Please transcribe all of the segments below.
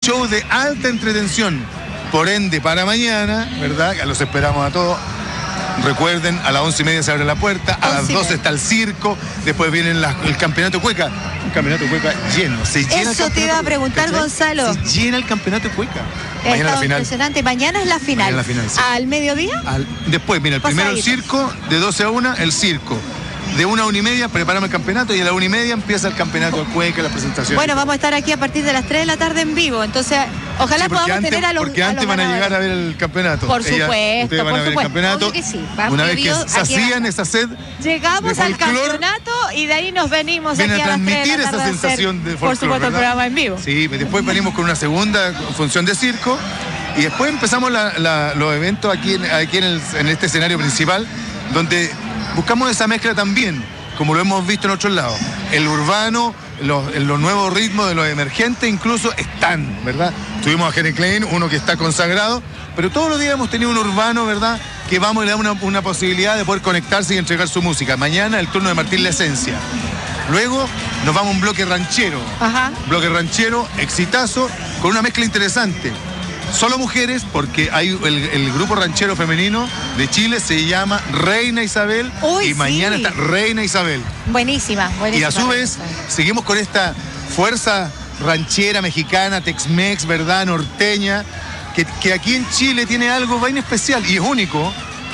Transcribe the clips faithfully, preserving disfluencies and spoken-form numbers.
show de alta entretención. Por ende, para mañana, ¿verdad? Los esperamos a todos. Recuerden, a las once y media se abre la puerta, a las doce está el circo, después viene la, el campeonato cueca. Un campeonato cueca lleno. Se llena Eso te iba a preguntar, Gonzalo. Se llena el campeonato cueca. Mañana la final. Impresionante. Mañana es la final. Mañana la final, sí. ¿Al mediodía? Al, después, mira, el primero el circo, de doce a una, el circo. De una a una y media preparamos el campeonato y a la una y media empieza el campeonato del cueca, la presentación. Bueno, vamos a estar aquí a partir de las tres de la tarde en vivo. Entonces, ojalá sí, podamos antes, tener a los Porque antes van a llegar a ver el campeonato. Por Ella, supuesto, ustedes van por a ver supuesto. el campeonato. Obvio que sí. Una vez que sacían esa sed. Llegamos de al folclor, campeonato y de ahí nos venimos Viene aquí a a las tres de transmitir la esa tarde sensación de folclor, por supuesto, ¿verdad? el programa en vivo. Sí, después venimos con una segunda función de circo y después empezamos la, la, los eventos aquí, en, aquí en, el, en este escenario principal, donde buscamos esa mezcla también, como lo hemos visto en otros lados. El urbano, los, los nuevos ritmos de los emergentes incluso están, ¿verdad? Tuvimos a Jere Klein, uno que está consagrado, pero todos los días hemos tenido un urbano, ¿verdad?, que vamos y le da una, una posibilidad de poder conectarse y entregar su música. Mañana el turno de Martín La Esencia. Luego nos vamos a un bloque ranchero. Ajá. Bloque ranchero, exitazo, con una mezcla interesante. Solo mujeres, porque hay el, el grupo ranchero femenino de Chile se llama Reina Isabel. Uy, y mañana sí. está Reina Isabel. Buenísima, buenísima. Y a su vez, seguimos con esta fuerza ranchera mexicana, Tex-Mex, ¿verdad? Norteña, que, que aquí en Chile tiene algo bien especial y es único.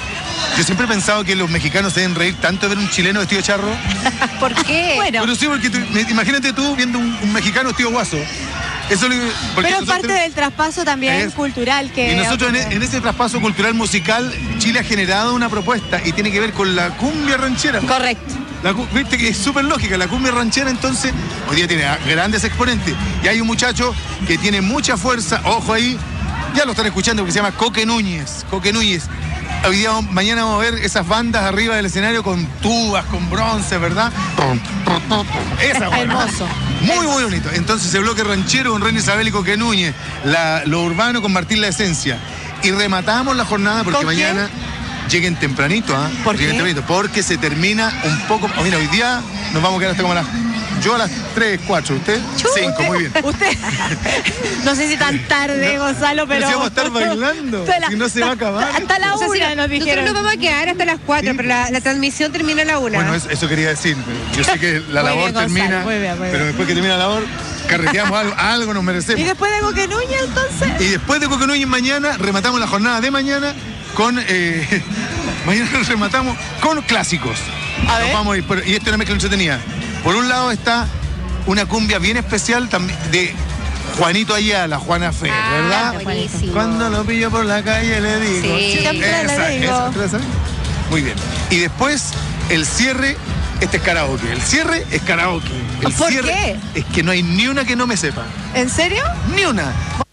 Yo siempre he pensado que los mexicanos se deben reír tanto de ver un chileno vestido de charro. ¿Por qué? Bueno. Pero sí, porque tú, imagínate tú viendo un, un mexicano vestido guaso. Eso lo, Pero es parte tenemos, del traspaso también es, cultural que... Y nosotros en, en ese traspaso cultural musical, Chile ha generado una propuesta y tiene que ver con la cumbia ranchera. Correcto. La, viste que es súper lógica, la cumbia ranchera entonces hoy día tiene grandes exponentes. Y hay un muchacho que tiene mucha fuerza, ojo ahí, ya lo están escuchando, que se llama Coque Núñez. Coque Núñez. Hoy día, mañana vamos a ver esas bandas arriba del escenario con tubas, con bronce, ¿verdad? Esa, bueno, hermoso. Muy, muy bonito. Entonces, el bloque ranchero con Reina Isabel y Coque Núñez, la, lo urbano con Martín La Esencia. Y rematamos la jornada porque mañana lleguen tempranito, ¿ah? ¿eh? ¿Por qué? Tempranito, porque se termina un poco. Oh, mira, hoy día nos vamos a quedar hasta como las. Yo a las tres, cuatro, ¿usted? cinco, muy bien. Usted, no sé si tan tarde, no, Gonzalo, pero... Pero si vamos a estar bailando, la, si no se va a acabar. Hasta la o sea, una si nos dijeron. Nosotros nos vamos a quedar hasta las cuatro, sí, pero la, la transmisión termina a la una. Bueno, eso, eso quería decir. Yo sé que la muy labor bien, Gonzalo, termina, muy bien, muy bien. pero después que termina la labor, carreteamos algo, algo nos merecemos. ¿Y después de Coque Núñez, entonces? Y después de Coque Núñez mañana, rematamos la jornada de mañana con... Eh, mañana rematamos con clásicos. A ver. Nos vamos a ir, y esto es una mezcla entretenida. Por un lado está una cumbia bien especial también de Juanito Ayala, Juana Fe, ah, ¿verdad? Buenísimo. Cuando lo pillo por la calle le digo. Sí, siempre esa, le digo. Esa, ¿te la sabes? Muy bien. Y después, el cierre, este es karaoke. El cierre es karaoke. El ¿Por cierre qué? Es que no hay ni una que no me sepa. ¿En serio? Ni una.